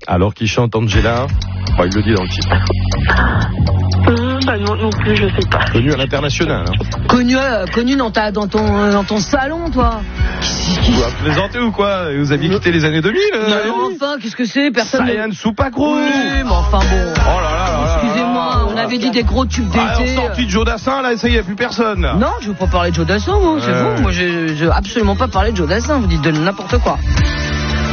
Alors qu'il chante Angela. Bon, il le dit dans le titre. Non plus, je sais pas. Connu à l'international. Hein. Connu dans ton salon, toi. Vous la plaisantez ou quoi? Vous aviez quitté les années 2000 enfin, qu'est-ce que c'est? Personne. Sayan Soupagro. Oui, mais enfin bon. Oh là là. Excusez-moi, on avait dit des gros tubes d'été. Sortie de Joe Dassin, là, ça y est, plus personne. Non, je veux pas parler de Joe Dassin, moi. C'est bon. Moi, j'ai absolument pas parlé de Joe Dassin. Vous dites de n'importe quoi.